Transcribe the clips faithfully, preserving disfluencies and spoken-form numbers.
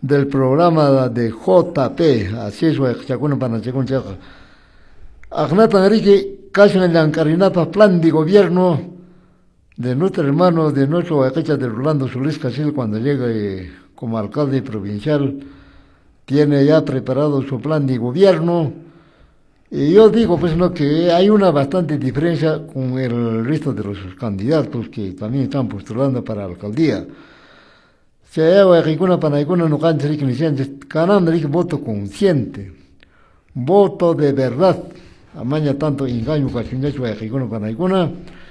del programa de J P, así es, Huaycachacuna Panachacuna Chaca. Agnata Enrique, casi en el Ancarinapa, plan de gobierno de nuestro hermano, de nuestro Huaycacha de Rolando Solís Casil, cuando llegue como alcalde provincial, tiene ya preparado su plan de gobierno. Y yo digo, pues, no, que hay una bastante diferencia con el resto de los candidatos que también están postulando para la alcaldía. Se ha hecho para alguna no cancha que iniciantes, ganando el voto consciente, voto de verdad. Amaña tanto engaño que se ha hecho para alguna.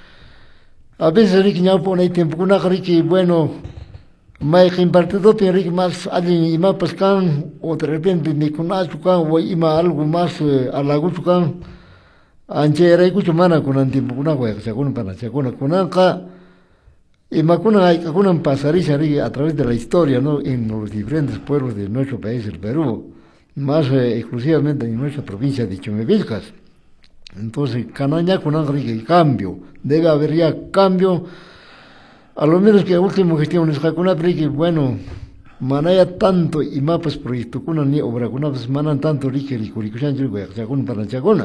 A veces el que ya pone tiempo, una que bueno, más que partido, pero que más alguien y más pescan, o de repente ni con azúcar, o ima algo más a la guchucan, anche era y cuchumana con antiempo, una hueá, según para según con anca, y macuna hay que pasaría a través de la historia, ¿no? En los diferentes pueblos de nuestro país, el Perú, más eh, exclusivamente en nuestra provincia de Chumevilcas. Entonces, canaña con anca que cambio, debe haber ya cambio. A lo menos que la última gestión es que, bueno, manaya tanto y mapas proyecto kuna ni obra kuna pues manan tanto rique rico rico para chaguna.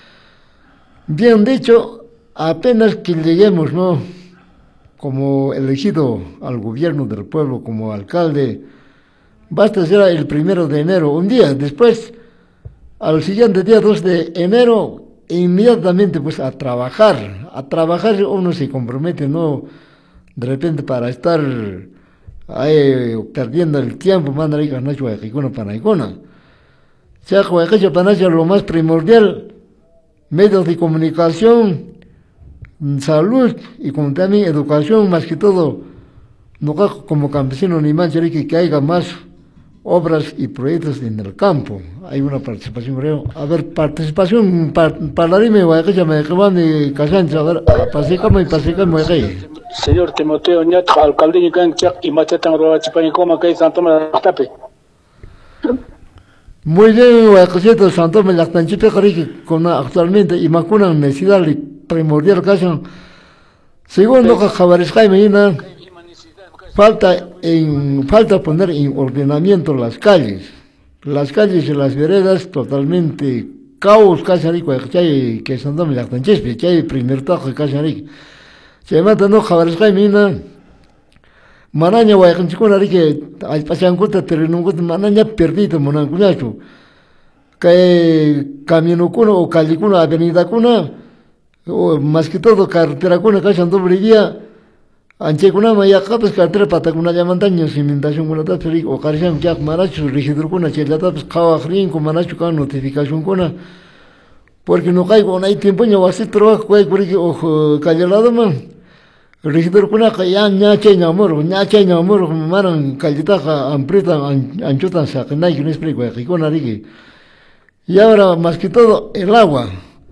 Bien dicho, apenas que lleguemos, ¿no? Como elegido al gobierno del pueblo como alcalde, basta ser el primero de enero, un día después, al siguiente día dos de enero, inmediatamente pues a trabajar, a trabajar uno se compromete, ¿no? De repente para estar ahí perdiendo el tiempo, manda ahí Canacho Huaycachuna Panaicuna. Sea Huaycacha Panacha lo más primordial, medios de comunicación, salud y como también educación, más que todo, no como campesino ni más, que haya más obras y proyectos en el campo. Hay una participación, creo. A ver, participación, para irme Huaycacha, me acaban de casar, a ver, pasecame y pasecame Huaycacha. Señor Timoteo Ñat, alcalde de Canchac y Matatan Roachipanico, que es Santo Tape. Muy bien, Huaycachito, Santo Melactanchipe, con actualmente y macuna necesidad primordial caso. Segundo, Jabares Jaime, falta en falta poner en ordenamiento las calles. Las calles y las veredas totalmente caos, casi rico, que Santo Melactanchipe, que hay primer tajo, casi rico. Se mata no Jabares Jaime, Manaña Huaycachicuna, que hay pasancuta, terreno, Manaña perdido, Monancunacho. Que camino cuna o calle cuna, avenida cuna, o más que todo carretera cuna, casi en doble día, anche cuna, maya capes, carretera patacuna, ya montaña, cimentación cuna, taperi, o carician, ya maracho, regidor cuna, chelata, pues, cawajrin, con manacho, con notificación cuna, porque no caigo, no hay tiempo, no va a ser trabajo, porque, o calle lado, man. Regidor kuna kaya nyache nyamor, nyache nyamor, maran callita amprita anchutan sa que nadie nos explica que con arique. Y ahora más que todo el agua.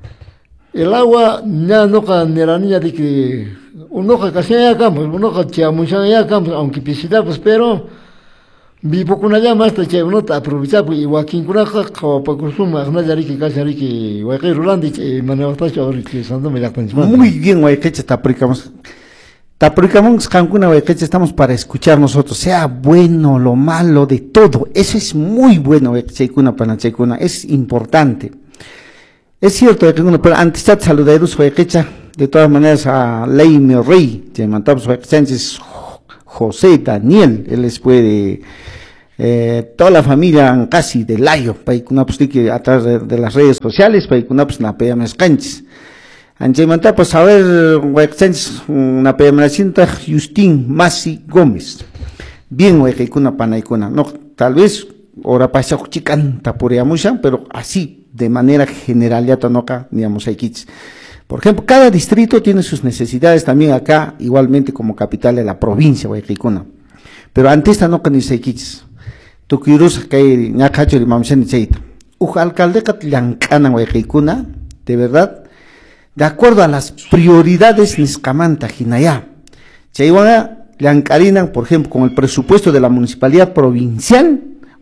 El agua ya no can de la niña de que uno que casi ya campo, uno que ya mucha ya campo, aunque pisita pues pero vivo con allá más te uno te aprovecha pues igual que kuna que para consumir no ya arique casi arique igual que Rolando y Manuel Tacho arique santo me la muy bien, güey, que está aplicamos. Tapricamos Cancún, Huaycacha, estamos para escuchar nosotros, sea bueno, lo malo, de todo. Eso es muy bueno, Huaycachicuna, Panachicuna, es importante. Es cierto, pero antes de saludar a Huaycacha, de todas maneras, a Leime Rey, que mandamos Huaycachenses, José Daniel, él les puede, eh, toda la familia casi de Layo, para que a través de, de las redes sociales, para que una pea más canches. Anchemanta, pues a ver, Huaycachenses, una pedacinta, Justín Masi Gómez. Bien, Huaycachicuna, Panaicuna. No, tal vez, ahora pasa chicanta por mucha, pero así, de manera general, ya tonoca, digamos, hay kits. Por ejemplo, cada distrito tiene sus necesidades también acá, igualmente como capital de la provincia, Huaycachicuna. Pero antes esta no can dice kits. Tukirus, que ya cacho de mamsen y Uja alcalde catlancana, Huaycachicuna, de verdad. De acuerdo a las prioridades Niscamanta, Jinayá. Chaywana le encarinan, por ejemplo, con el presupuesto de la municipalidad provincial,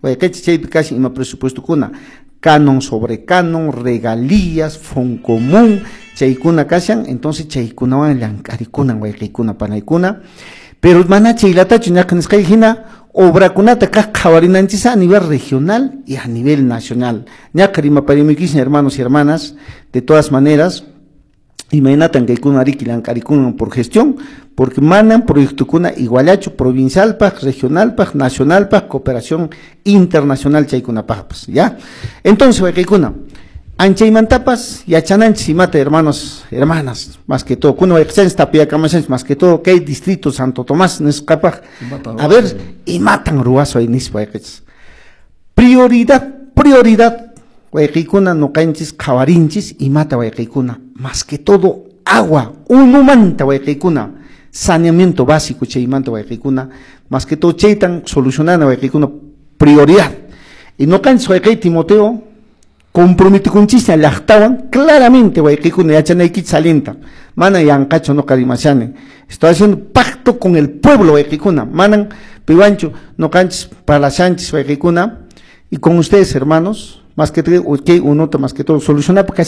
casi ima presupuesto kuna, canon sobre canon, regalías, foncomún, chaykuna kashan, entonces chaykuna le encarikunan, Huaycachicuna, Panaicuna, pero mana chaylata chuñacaniscay hina, obra kunata kakawarinanchis a nivel regional y a nivel nacional. Ñakarima parimikis, hermanos y hermanas, de todas maneras, imaginatan que kuna arikilan karikunan por gestión, porque manan proyecto kuna igualacho provincial paj, regional paj, nacional paj, cooperación internacional chaykuna pajpas, ¿ya? Entonces, waykuna, anchaymantapas y achananchis y mata, hermanos, hermanas, más que todo, kuna waykachans tapia kamasans, más que todo, que hay distrito Santo Tomás, nescapaj, a ver, y matan ruazo ahí nis waykachas. Prioridad, prioridad, waykikuna no canchis, kawarinchis y mata waykikuna, más que todo, agua, uno manta waykikuna, saneamiento básico chaymanta waykikuna, más que todo chaytan solucionando waykikuna, prioridad. Y no canchis waykay Timoteo, comprometikunchis lactaban claramente waykikuna yachanaykit salienta, mana yancacho no karimashane, estoy haciendo pacto con el pueblo waykikuna, manan piwancho no canchis palashanchis waykikuna, y con ustedes hermanos, más que todo, uno más que todo, solucionar porque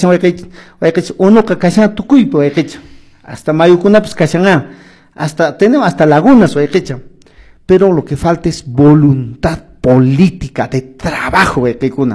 uno que casi tucuy, hasta mayucuna, pues casi hasta, tenemos hasta lagunas, pero lo que falta es voluntad política, de trabajo,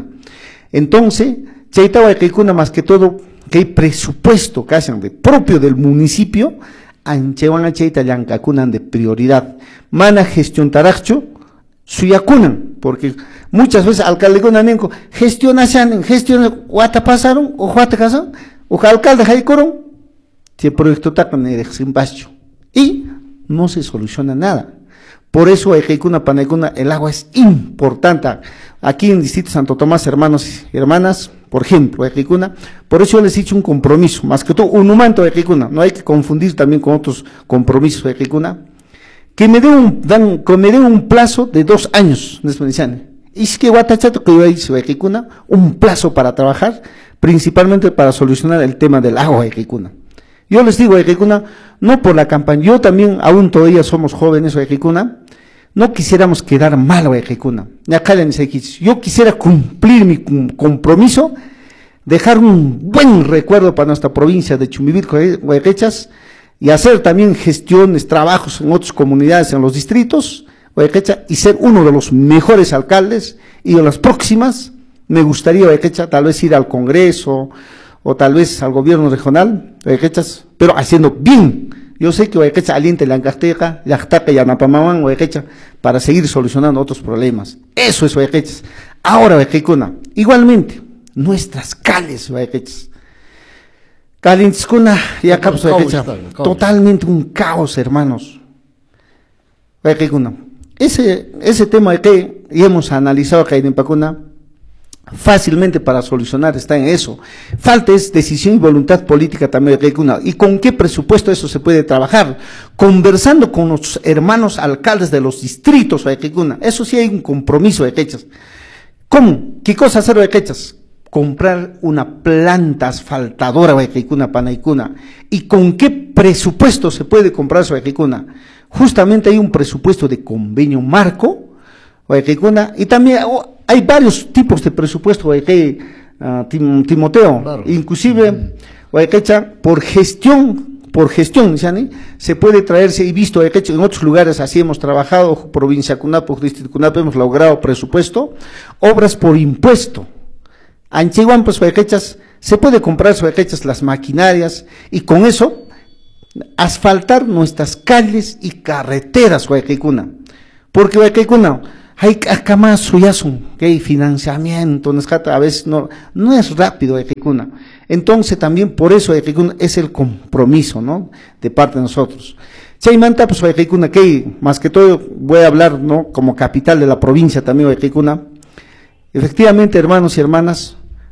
entonces, chaita waykikuna más que todo, que hay presupuesto casi de propio del municipio, anchewan a chaita yancacunan de prioridad, mana gestión taracho, suyacunan, porque muchas veces alcalde con anenco gestionan, gestionan, guata pasaron, o guata casaron, o alcalde jaicoron, se proyecto tacan sin bacho, y no se soluciona nada. Por eso Ejeicuna, Panaicuna, el agua es importante. Aquí en Distrito Santo Tomás, hermanos y hermanas, por ejemplo, Ejeicuna, por eso yo les he hecho un compromiso, más que todo un humanto de Ejeicuna, no hay que confundir también con otros compromisos de Ejeicuna, que me dé un, dan, que me dé un plazo de dos años, y es que Guatachato que yo hice Ejeicuna, un plazo para trabajar, principalmente para solucionar el tema del agua Ejeicuna. Yo les digo, Ejeicuna, no por la campaña, yo también, aún todavía somos jóvenes, Ejeicuna, no quisiéramos quedar mal, Ejeicuna. Yo quisiera cumplir mi compromiso, dejar un buen recuerdo para nuestra provincia de Chumbivir, Huayquechas, y hacer también gestiones, trabajos en otras comunidades, en los distritos, Huayquecha, y ser uno de los mejores alcaldes, y de las próximas, me gustaría, Huayquecha, tal vez ir al Congreso, o tal vez al gobierno regional, Huayquechas, pero haciendo bien. Yo sé que Huayquecha aliente la Ancasteca, Yactaca y Anapamaman, Huayquecha, para seguir solucionando otros problemas. Eso es Huayquechas. Ahora, Huayquecuna, igualmente, nuestras calles, Huayquechas. Calintzcuna y acá, Huayquecha, totalmente un caos, hermanos. Huayquecuna. Ese, ese tema que ya hemos analizado acá en Pacuna, fácilmente para solucionar está en eso. Falta es decisión y voluntad política también. ¿Y con qué presupuesto eso se puede trabajar? Conversando con los hermanos alcaldes de los distritos. Eso sí hay un compromiso de quechas. ¿Cómo? ¿Qué cosa hacer de quechas? Comprar una planta asfaltadora Huayquecuna, Panaicuna. ¿Y con qué presupuesto se puede comprar eso Huayquecuna? Justamente hay un presupuesto de convenio marco Huayquecuna, y también oh, hay varios tipos de presupuesto, Huayque, uh, Tim, Timoteo, claro. Inclusive, Huayquecha, por gestión, por gestión, ¿sí? Se puede traerse, y visto, Huayquecha, en otros lugares así hemos trabajado, provincia Cunapo, distrito Cunapo, hemos logrado presupuesto, obras por impuesto. Anchiguan, pues, Huayquechas, se puede comprar, Huayquechas, las maquinarias, y con eso, asfaltar nuestras calles y carreteras, Huayquecuna. Porque Huayquecuna, hay acá más suyasun, que hay financiamiento, a veces no, no es rápido, Ejeicuna. Entonces también por eso Ejeicuna es el compromiso, ¿no? De parte de nosotros. Chaymanta, pues Ejeicuna, que más que todo voy a hablar, ¿no? Como capital de la provincia también, Ejeicuna. Efectivamente, hermanos y hermanas,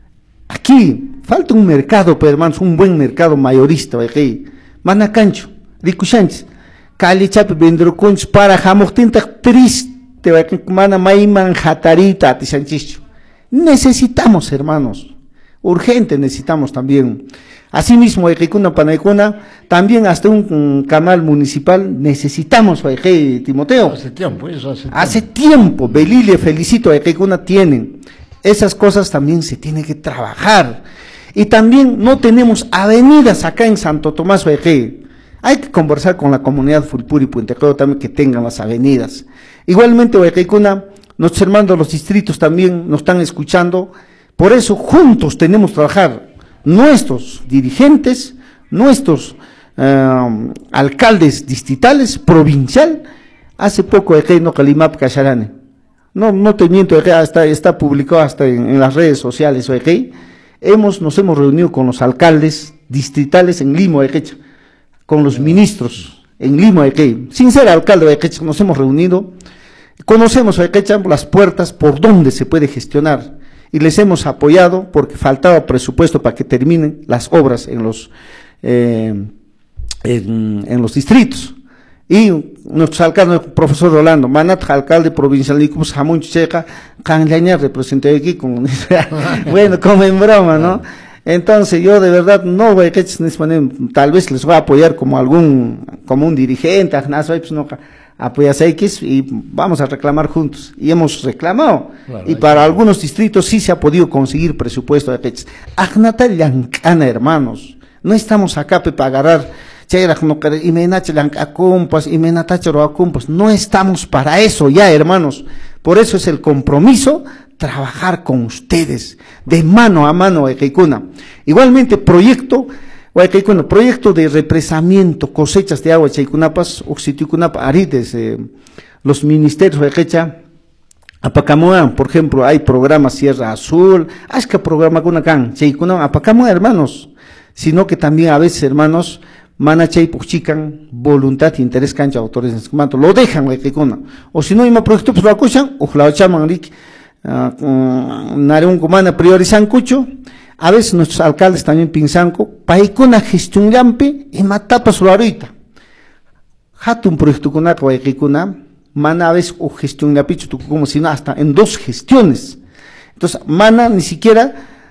aquí falta un mercado, pues hermanos, un buen mercado mayorista, Ejei. Manacancho, Ricuchanch, Calichape, Vendrocunch, para Jamoctinta, triste. Necesitamos, hermanos, urgente necesitamos también. Asimismo, Ejeicuna, Panaicuna, también hasta un, un canal municipal necesitamos, Eje, Timoteo. Hace tiempo, eso hace tiempo. Hace tiempo, Belile, felicito, Ejeicuna tienen. Esas cosas también se tienen que trabajar. Y también no tenemos avenidas acá en Santo Tomás, Eje. Hay que conversar con la comunidad Fulpuri, Puentecoro también, que tengan las avenidas. Igualmente, Huaycaicuna, nuestros hermanos de los distritos también nos están escuchando. Por eso, juntos tenemos que trabajar, nuestros dirigentes, nuestros uh, alcaldes distritales, provincial. Hace poco, no Calimap Cacharane. No, no te miento, está, está publicado hasta en, en las redes sociales. Hemos, nos hemos reunido con los alcaldes distritales en Lima, con los ministros en Lima, sin ser alcalde, nos hemos reunido, conocemos las puertas por donde se puede gestionar y les hemos apoyado porque faltaba presupuesto para que terminen las obras en los, eh, en, en los distritos. Y nuestro alcalde, el profesor Rolando, Manat, alcalde provincial, Nicus Jamón Checa, Canlaña, representante aquí, con, bueno, como en broma, ¿no? Entonces yo de verdad no voy a que tal vez les voy a apoyar como algún, como un dirigente, no apoyas X y vamos a reclamar juntos. Y hemos reclamado. Claro, y para claro. algunos distritos sí se ha podido conseguir presupuesto de X. Agnata Llancana, hermanos. No estamos acá para agarrar, no estamos para eso ya, hermanos. Por eso es el compromiso, trabajar con ustedes, de mano a mano, Huaycaicuna. Igualmente, proyecto, Huaycaicuna, proyecto de represamiento, cosechas de agua, Chaycunapas, Oxiticunapas, Arites, eh, los ministerios, Huaycaicha, Apacamoa, por ejemplo, hay programas Sierra Azul, hay que programa con acá, Chaycuna, Apacamoa, hermanos, sino que también a veces, hermanos, Manachay Puchican, voluntad e interés cancha autores en su manto, lo dejan, Huaycaicuna, o si no hay más proyectos, pues lo acusan, o la chaman, Nareun Kumana priorizan cucho, a veces nuestros alcaldes también pinzanco, paicona gestión lampe y matapa su ahorita. Hatun proyecto con acá, mana a veces o gestión de apicho, como si no, hasta en dos gestiones. Entonces, mana ni siquiera,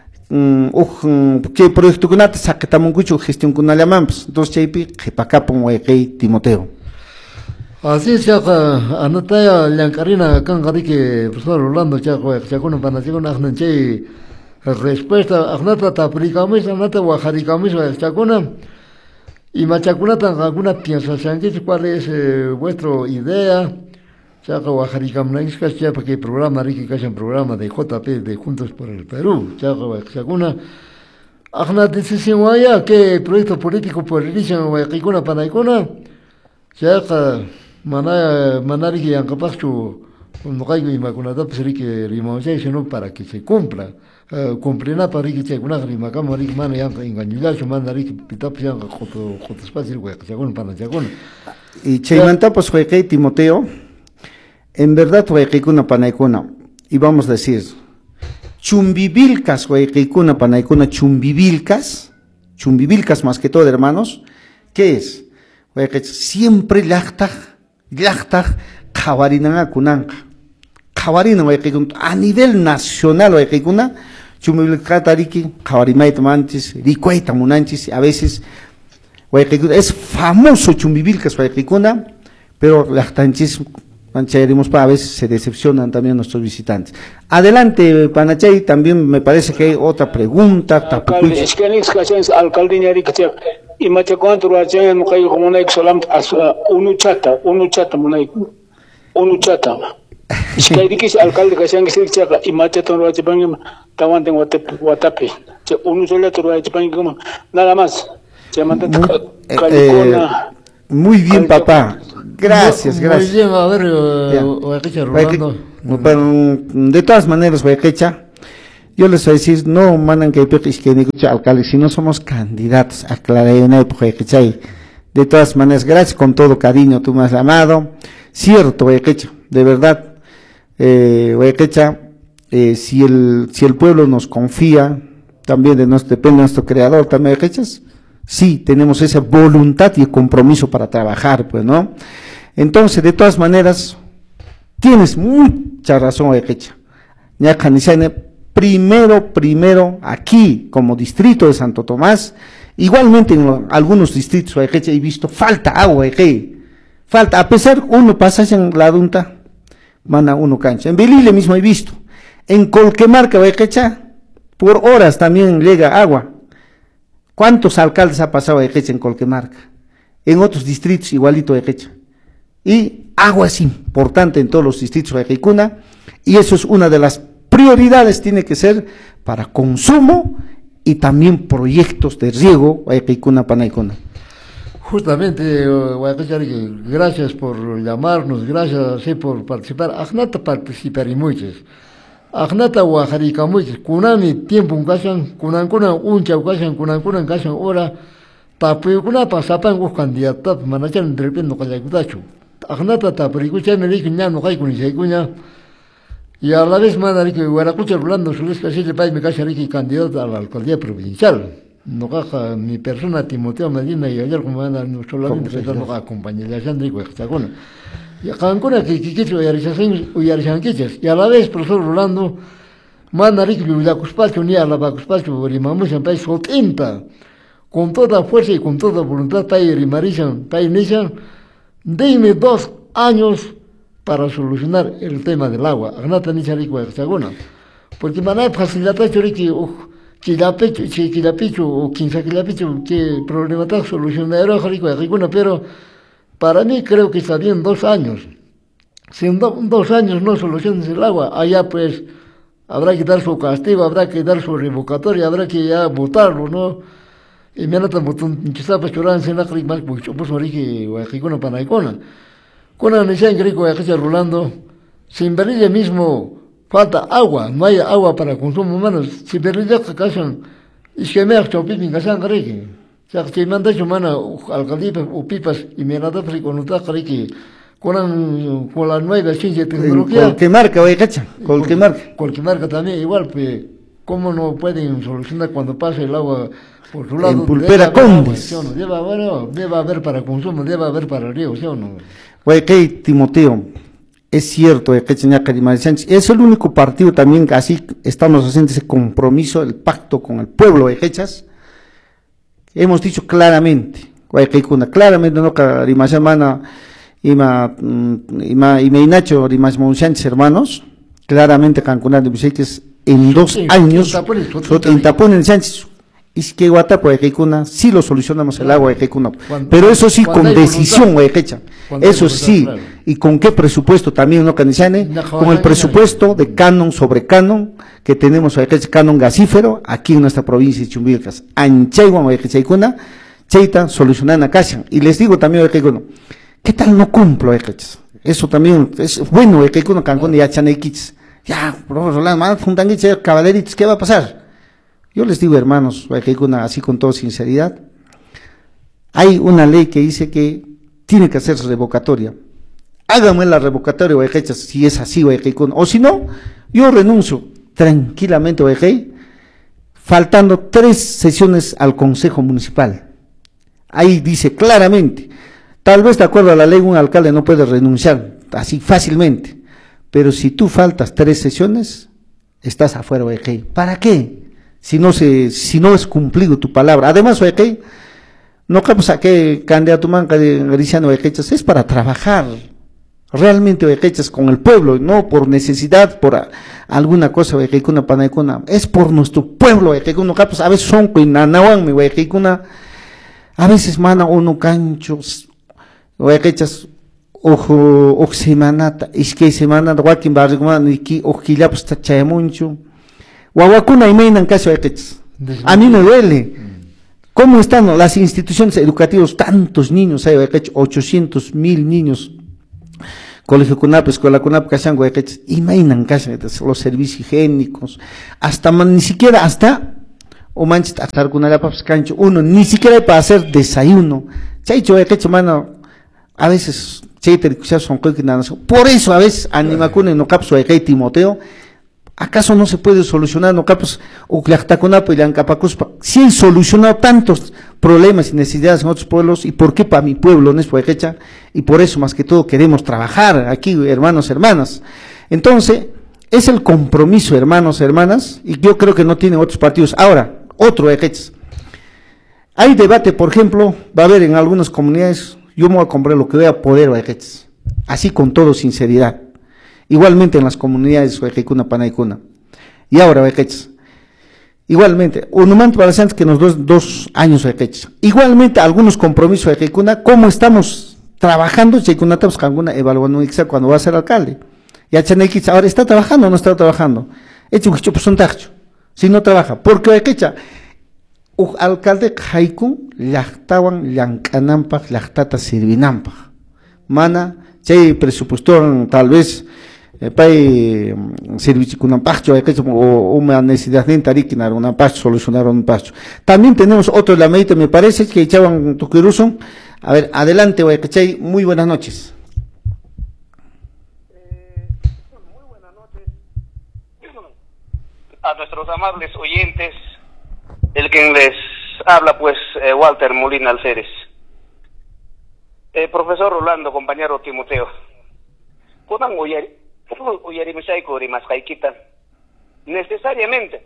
um, que proyecto con acá, saca también cucho gestión con alamamps. Entonces, chaypi, que pa' acá pongo Timoteo. Así se ha anotado la Karina Cangari que profesor Rolando Chaco, Chacono Panachico, Agnache, respuesta, Agnata Tapricamis, Agnata Guajaricamis, Chacona, y Machacunata, alguna piensa, ¿cuál es eh, vuestra idea? Chaco Guajaricam, porque el programa, Ricky Cacha, programa de J P de Juntos por el Perú, Chaco Chacuna. Agnata dice, vaya, ¿qué proyecto político por el inicio de Guajicuna Panaicona? Chaco. Mana manari yang capazcho no caigo y macunata pues que rimonse sino para que se cumpla cumplina para que se una rima como ri mana yang engañulla su manari pitap yang joto joto espacio güey que según para según y cheimanta pues fue que Timoteo en verdad fue que una panaicona y vamos a decir chumbivilcas fue que una panaicona chumbivilcas chumbivilcas más que todo hermanos ¿qué es? Fue que siempre lacta Yachta, Kawarina Kunanka. Kawarina, a nivel nacional, Chumilcatariki, Kawarimait Mantis, Ricueta Munanchis, a veces es famoso Chumbivilcas, pero Lachtanchis, Mancharimos, a veces se decepcionan también nuestros visitantes. Adelante, Panachay, también me parece que hay otra pregunta. Alcalde, es que en alcalde y macha cuánto lo hacen no caigo como una exolam uno chata uno chata monai uno chata es que hay que alcalde que sean que se chaca y macha todo lo hacen tawan tengo watapi uno solo todo lo hacen como nada más se manda calicona muy bien papá gracias gracias muy bien a ver Rolando de todas maneras Huaycacha yo les voy a decir, no mandan que que alcalde, si no somos candidatos a Clarayona y de todas maneras, gracias con todo cariño, tú me has llamado, cierto, Huaycacha, de verdad, eh, Huaycacha, eh, si el, si el pueblo nos confía, también de nuestro, depende de nuestro creador, también Huaycachas, sí, tenemos esa voluntad y compromiso para trabajar, pues, ¿no? Entonces, de todas maneras, tienes mucha razón, Huaycacha, ya Canisane, Primero, primero, aquí, como distrito de Santo Tomás, igualmente en lo, algunos distritos, he visto, falta agua, falta, a pesar, uno pasa en la adunta, mana uno cancha. En Belile mismo he visto, en Colquemarca, por horas también llega agua. ¿Cuántos alcaldes ha pasado en Colquemarca? en otros distritos igualito de Quecha. Y agua es importante en todos los distritos de Queicuna, y eso es una de las prioridades, tiene que ser para consumo y también proyectos de riego de Queicuna Panaicuna. Justamente, gracias por llamarnos, gracias sí, por participar. Agnata participar y muchos. Agnata Guajarica muchos. Kunani tiempo un casan, kunan kunan uncha casan, kunan kunan casan hora. Tapu kuna pasapan gus candidato, manachan de repente no calla cutacho. Agnata tapuricucha me dice ya no hay con igual. Y a la vez mandar que Guaracucha Rolando Suárez casi le país me casi aquí candidato a la alcaldía provincial. No caja mi persona Timoteo Medina y ayer como anda no solamente se no acompaña de Sandrico Hexagona. Y a Cancuna que quicho y Arizasen y Arizanquiches. Y a la vez profesor Rolando manda que la Cuspacho ni a la Cuspacho y mamá se país soltenta con toda fuerza y con toda voluntad para ir y Marishan, para Nishan, dime dos años para solucionar el tema del agua. Agnata ni Charico Hexagona. Porque maná facilita choriqui Quilapicho, Quilapicho o quince Quilapicho, que problema está solucionado, pero para mí creo que está bien dos años. Si en do, dos años no soluciones el agua, allá pues habrá que dar su castigo, habrá que dar su revocatoria, habrá que ya votarlo, ¿no? Y me han dado un chisapa chorán sin la clima, pues yo pues origen Guajicuna Panaicona. Con la necesidad que Guajica Rolando, sin verle mismo. Falta agua, no hay agua para consumo humano. Si perdí que casan, es que me ha hecho pipi en casa gariki. O sea, que me han dicho mana alcaldía o pipas y me han dado friconota gariki. Con con la nueva ciencia y tecnología. Cualquier marca, oye, cacha, cualquier marca. Cualquier marca también igual, pues cómo no pueden solucionar cuando pasa el agua por su lado. En Pulpera Condes. Debe haber, debe haber para consumo, debe haber para riego, ¿sí o no? Oye, ¿qué, Timoteo? Es cierto, es el único partido también que así estamos haciendo ese compromiso, el pacto con el pueblo de Quechas. Hemos dicho claramente, claramente, no que Rimas hermana, Ima, Ima, Ima Inacho, Rimas Monsantes hermanos, claramente Cancún de Buseques en dos sí, años, en Tapón en Sánchez. Es que Guatapo de Queicuna, sí lo solucionamos el agua de Queicuna, pero eso sí con decisión, Guayaquecha, eso sí, claro. Y con qué presupuesto también, ¿no, Canizane? Con el presupuesto de canon sobre canon, que tenemos Guayaquecha, canon gasífero, aquí en nuestra provincia de Chumbilcas, Anchaigua, Guayaquecha, Icuna, Cheita, solucionando Acacia. Y les digo también, Guayaquecha, ¿qué tal no cumplo, Guayaquecha? Eso también es bueno, Guayaquecha, Cancún y Achanequich, ya, profesor Rolando, Fundanguiche, cabaleritos, ¿qué va a pasar? Yo les digo, hermanos, así con toda sinceridad, hay una ley que dice que tiene que hacerse revocatoria. Háganme la revocatoria, Guayaquecha, si es así, Guayaquecha, o si no, yo renuncio tranquilamente, Guayaquecha, faltando tres sesiones al Consejo Municipal. Ahí dice claramente, tal vez de acuerdo a la ley un alcalde no puede renunciar así fácilmente, pero si tú faltas tres sesiones, estás afuera, Guayaquecha. ¿Para qué? Si no se, si no es cumplido tu palabra. Además, Guayaquecha, no capaz a que candidato manca de Gariciano Guayaquecha, es para trabajar realmente Guayaquecha con el pueblo, no por necesidad, por a, alguna cosa Guayaquecha Panaicuna, es por nuestro pueblo Guayaquecha, no capaz, a veces son con Nanawan, mi Guayaquecha, a veces mana uno canchos, Guayaquecha, ojo, ojo semanata, es que semana, Guaquín Barrigman, y que ojila pues está chayamuncho. Guaguacuna y Mainan casi a mí me duele. ¿Cómo están las instituciones educativas? Tantos niños, hay ochocientos mil niños. Colegio Cunap, Escuela Cunap, Casan, Guayaquecha, y Mainan casi los servicios higiénicos, hasta ni siquiera hasta, o manches, hasta alguna papas cancho, uno, ni siquiera hay para hacer desayuno. Chaicho, Guayaquecha, mano, a veces, son por eso a veces, animacuna no capso de Timoteo. ¿Acaso no se puede solucionar? No capos o Clactacunapo y Lancapacuspa. Si han solucionado tantos problemas y necesidades en otros pueblos, ¿y por qué para mi pueblo no es Guayaquecha? Y por eso más que todo queremos trabajar aquí, hermanos, hermanas. Entonces, es el compromiso, hermanos, hermanas, y yo creo que no tienen otros partidos. Ahora, otro Guayaquecha. Hay debate, por ejemplo, va a haber en algunas comunidades, yo me voy a comprar lo que voy a poder Guayaquecha, así con todo sinceridad. Igualmente en las comunidades Guayaquecha, Panaicuna. Y ahora, Guayaquecha, Igualmente, Unumanto para antes que nos dos, dos años de igualmente algunos compromisos de Kekuna, cómo estamos trabajando, Chekuna estamos con evaluando cuando va a ser alcalde. Ya Chanequich ahora está trabajando o no está trabajando. Hecho un pues un tacho. Si no trabaja, porque hay que un alcalde Haikun, Lachtawan, Lankanampa, Lachtata Sirvinampa. Mana, Chay presupuesto tal vez. Eh, pay servicio con un pacho o una necesidad de tariquinar un pacho solucionar un pacho. También tenemos otro lamento, me parece que echaban tuquiruson. A ver, adelante, Guayacachay, muy buenas noches. Eh, muy buenas noches a nuestros amables oyentes, el que les habla pues eh, Walter Molina Alceres. Eh, profesor Rolando, compañero Timoteo. ¿Puedan oír? Necesariamente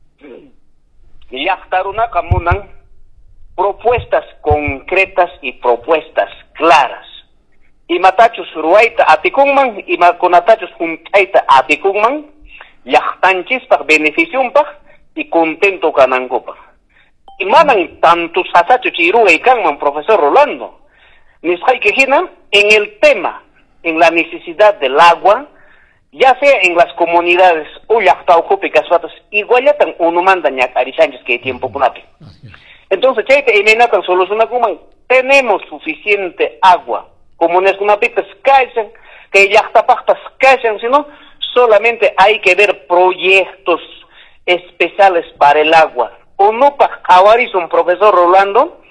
yachtaruna kamunan propuestas concretas y propuestas claras y matachus ruaita atikungman y maconatachus juntaita atikungman yachtanchispa beneficiumpa y contento kanangopa y manan tantos asachos chiruga y kanman, profesor Rolando, nisqay quejina en el tema, en la necesidad del agua, ya sea en las comunidades Ullactaujupi, Casfatas, igual ya tan uno manda ñac Arisánchez que tiempo punapi. Entonces, chayte y menatan soluciona como tenemos suficiente agua, comunes kunapitas callan, que yactapactas callan, sino solamente hay que ver proyectos especiales para el agua. O no para un profesor Rolando,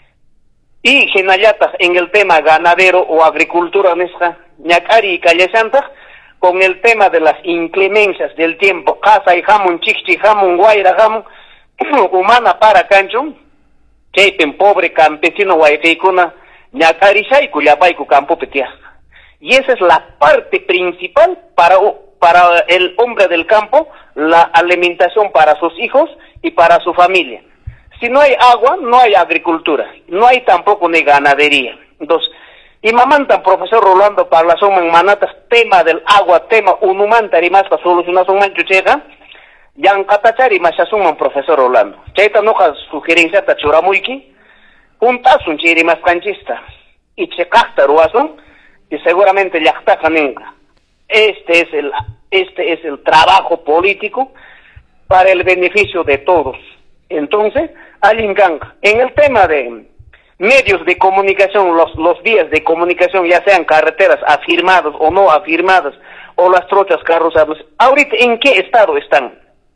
y genayata en el tema ganadero o agricultura nuestra, ñacari y callasanta, con el tema de las inclemencias del tiempo, casa y jamón, chichi jamón, guaira jamón, humana para cancho, chaypen pobre campesino guayteicuna, ñacari shaiku yapaiku campo petia. Y esa es la parte principal para, para el hombre del campo, la alimentación para sus hijos y para su familia. Si no hay agua, no hay agricultura, no hay tampoco ni ganadería. Entonces, y mamantan, profesor Rolando, para las homas manatas, tema del agua, tema unumantari más para solucionar un mancho checa, yan katachari más asuman, profesor Rolando. Chaita noja sugerencia ta churamuiki, juntas un chiri más canchista, y checasta ruason, y seguramente yachtaja nunca. Este es el, este es el trabajo político para el beneficio de todos. Entonces, Alinganga, en el tema de medios de comunicación, los, los vías de comunicación, ya sean carreteras afirmadas o no afirmadas, o las trochas carrozables, ahorita ¿en qué estado están?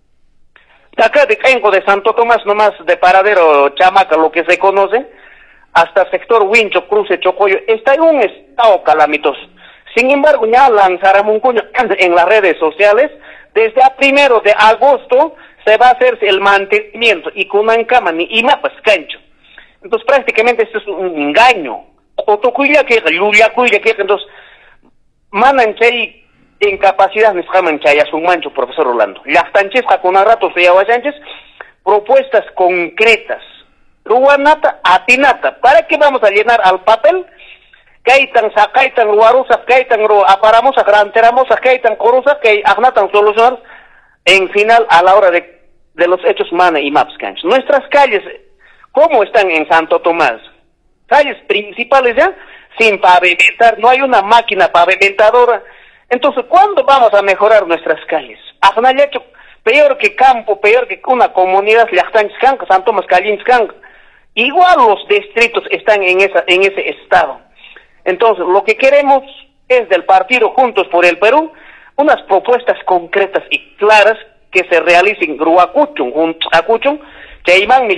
De acá de Caenco de Santo Tomás, nomás de Paradero, Chamaca, lo que se conoce, hasta el sector Huincho, Cruce, Chocoyo, está en un estado calamitoso. Sin embargo, ya lanzaron un cuño en las redes sociales, desde el primero de agosto se va a hacer el mantenimiento, y con una cama ni y mapas cancho. Entonces prácticamente esto es un engaño. Otocuya que Yuyacuya que entonces manan chay incapacidad ni jaman chay a su mancho, profesor Rolando. Las tanches con rato se llama Sánchez, propuestas concretas. Ruanata atinata. ¿Para qué vamos a llenar al papel? Kaitan sakaitan ruarusa, kaitan ru aparamosa, granteramosa, kaitan corusa, que agnatan solucionar en final a la hora de, de los hechos mana y maps canch. Nuestras calles, ¿cómo están en Santo Tomás? Calles principales ya, sin pavimentar, no hay una máquina pavimentadora. Entonces, ¿cuándo vamos a mejorar nuestras calles? Ajnayacho, peor que campo, peor que una comunidad, Llachtanchkanka, Santo Tomás Callinskanka. Igual los distritos están en esa, en ese estado. Entonces, lo que queremos es del partido Juntos por el Perú, unas propuestas concretas y claras que se realicen Gruacuchun, Acuchun, Chayman